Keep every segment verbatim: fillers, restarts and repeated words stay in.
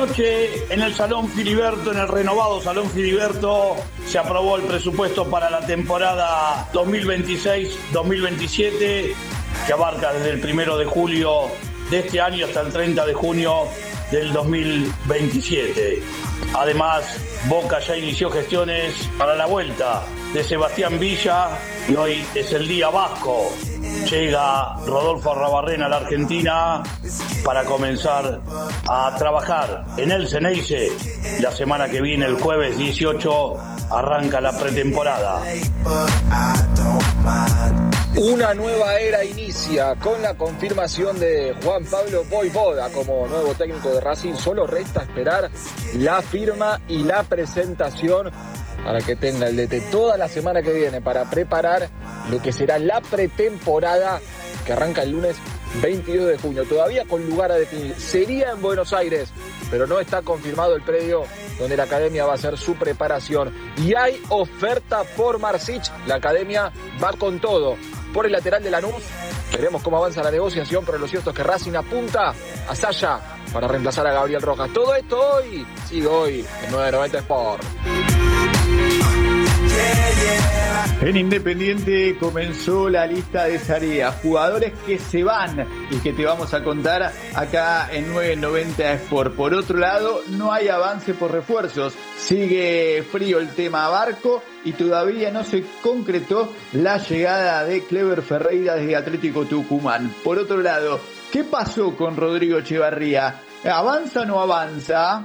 Anoche en el Salón Filiberto, en el renovado Salón Filiberto, se aprobó el presupuesto para la temporada dos mil veintiséis dos mil veintisiete, que abarca desde el primero de julio de este año hasta el treinta de junio del dos mil veintisiete. Además, Boca ya inició gestiones para la vuelta de Sebastián Villa y hoy es el día vasco. Llega Rodolfo Arrabarrena a la Argentina para comenzar a trabajar en el Ceneice. La semana que viene, el jueves dieciocho, arranca la pretemporada. Una nueva era inicia con la confirmación de Juan Pablo Vojvoda como nuevo técnico de Racing. Solo resta esperar la firma y la presentación para que tenga el D T toda la semana que viene para preparar lo que será la pretemporada que arranca el lunes veintidós de junio. Todavía con lugar a definir. Sería en Buenos Aires, pero no está confirmado el predio donde la academia va a hacer su preparación. Y hay oferta por Marsic. La academia va con todo. Por el lateral de Lanús, veremos cómo avanza la negociación, pero lo cierto es que Racing apunta a Saya para reemplazar a Gabriel Rojas. Todo esto hoy, sigue hoy, en nueve noventa Sport. En Independiente comenzó la lista de Sarea, jugadores que se van y que te vamos a contar acá en nueve noventa Sport. Por otro lado, no hay avance por refuerzos, sigue frío el tema Barco y todavía no se concretó la llegada de Clever Ferreira desde Atlético Tucumán. Por otro lado, ¿qué pasó con Rodrigo Echevarría? ¿Avanza o no avanza?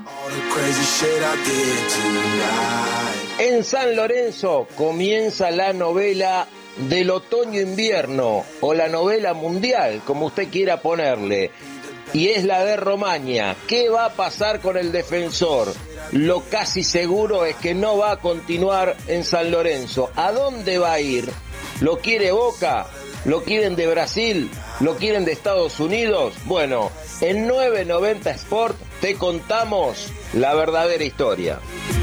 En San Lorenzo comienza la novela del otoño-invierno o la novela mundial, como usted quiera ponerle, y es la de Romaña. ¿Qué va a pasar con el defensor? Lo casi seguro es que no va a continuar en San Lorenzo. ¿A dónde va a ir? ¿Lo quiere Boca? ¿Lo quieren de Brasil? ¿Lo quieren de Estados Unidos? Bueno, en nueve noventa Sport te contamos la verdadera historia.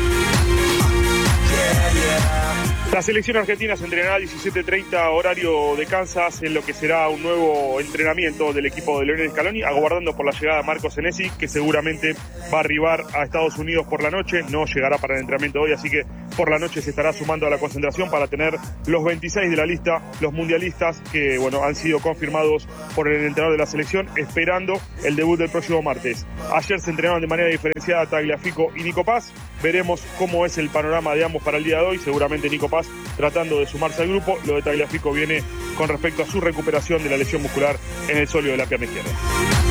La selección argentina se entrenará a diecisiete treinta horario de Kansas en lo que será un nuevo entrenamiento del equipo de Lionel Scaloni, aguardando por la llegada de Marco Senesi, que seguramente va a arribar a Estados Unidos por la noche. No llegará para el entrenamiento hoy, así que por la noche se estará sumando a la concentración para tener los veintiséis de la lista, los mundialistas que bueno han sido confirmados por el entrenador de la selección, esperando el debut del próximo martes. Ayer se entrenaron de manera diferenciada Tagliafico y Nico Paz. Veremos cómo es el panorama de ambos para el día de hoy. Seguramente Nico Paz tratando de sumarse al grupo. Lo de Tagliafico viene con respecto a su recuperación de la lesión muscular en el sóleo de la pierna izquierda.